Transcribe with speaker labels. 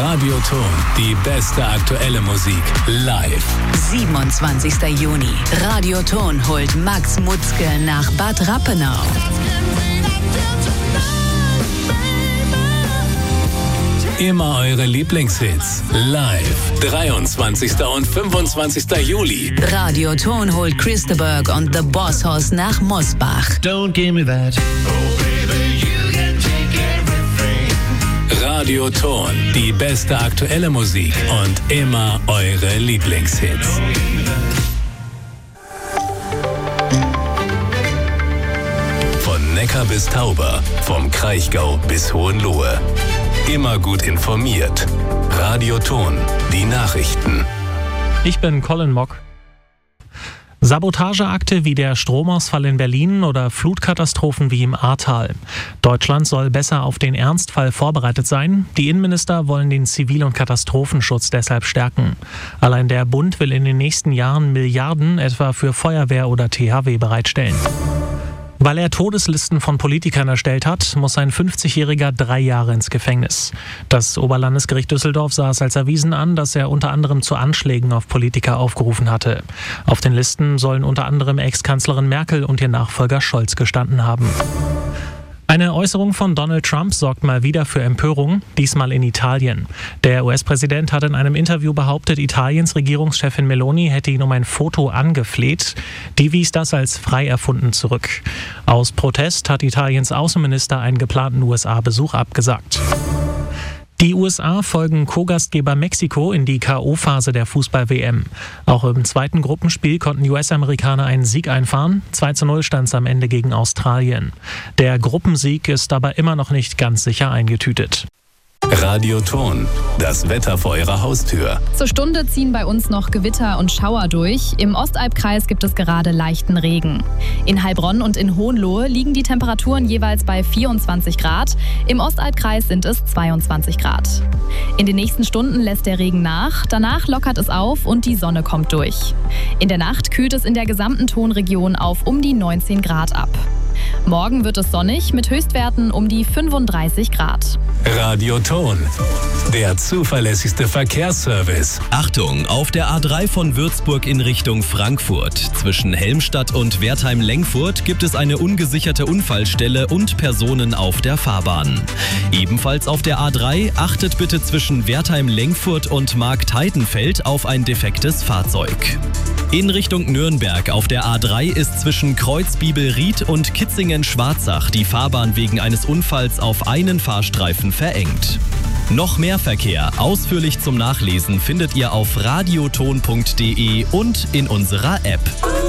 Speaker 1: Radioton, die beste aktuelle Musik, live.
Speaker 2: 27. Juni. Radioton holt Max Mutzke nach Bad Rappenau.
Speaker 1: Immer eure Lieblingshits, live. 23. und 25. Juli.
Speaker 2: Radioton holt Christeberg und The Boss Hoss nach Mosbach.
Speaker 3: Don't give me that. Oh baby, you can take everything.
Speaker 1: Radioton, die beste aktuelle Musik und immer eure Lieblingshits. Von Neckar bis Tauber, vom Kraichgau bis Hohenlohe. Immer gut informiert. Radioton, die Nachrichten.
Speaker 4: Ich bin Colin Mock. Sabotageakte wie der Stromausfall in Berlin oder Flutkatastrophen wie im Ahrtal. Deutschland soll besser auf den Ernstfall vorbereitet sein. Die Innenminister wollen den Zivil- und Katastrophenschutz deshalb stärken. Allein der Bund will in den nächsten Jahren Milliarden etwa für Feuerwehr oder THW bereitstellen. Weil er Todeslisten von Politikern erstellt hat, muss ein 50-Jähriger 3 Jahre ins Gefängnis. Das Oberlandesgericht Düsseldorf sah es als erwiesen an, dass er unter anderem zu Anschlägen auf Politiker aufgerufen hatte. Auf den Listen sollen unter anderem Ex-Kanzlerin Merkel und ihr Nachfolger Scholz gestanden haben. Eine Äußerung von Donald Trump sorgt mal wieder für Empörung, diesmal in Italien. Der US-Präsident hat in einem Interview behauptet, Italiens Regierungschefin Meloni hätte ihn um ein Foto angefleht. Die wies das als frei erfunden zurück. Aus Protest hat Italiens Außenminister einen geplanten USA-Besuch abgesagt. Die USA folgen Co-Gastgeber Mexiko in die K.O.-Phase der Fußball-WM. Auch im zweiten Gruppenspiel konnten die US-Amerikaner einen Sieg einfahren. 2:0 stand es am Ende gegen Australien. Der Gruppensieg ist aber immer noch nicht ganz sicher eingetütet.
Speaker 1: Radioton, das Wetter vor eurer Haustür.
Speaker 5: Zur Stunde ziehen bei uns noch Gewitter und Schauer durch. Im Ostalbkreis gibt es gerade leichten Regen. In Heilbronn und in Hohenlohe liegen die Temperaturen jeweils bei 24 Grad. Im Ostalbkreis sind es 22 Grad. In den nächsten Stunden lässt der Regen nach. Danach lockert es auf und die Sonne kommt durch. In der Nacht kühlt es in der gesamten Tonregion auf um die 19 Grad ab. Morgen wird es sonnig mit Höchstwerten um die 35 Grad.
Speaker 1: Radioton, der zuverlässigste Verkehrsservice.
Speaker 6: Achtung, auf der A3 von Würzburg in Richtung Frankfurt. Zwischen Helmstadt und Wertheim-Lengfurt gibt es eine ungesicherte Unfallstelle und Personen auf der Fahrbahn. Ebenfalls auf der A3 achtet bitte zwischen Wertheim-Lengfurt und Marktheidenfeld auf ein defektes Fahrzeug. In Richtung Nürnberg auf der A3 ist zwischen Kreuzbibelried und Kitzingen-Schwarzach die Fahrbahn wegen eines Unfalls auf einen Fahrstreifen verengt. Noch mehr Verkehr ausführlich zum Nachlesen findet ihr auf radioton.de und in unserer App.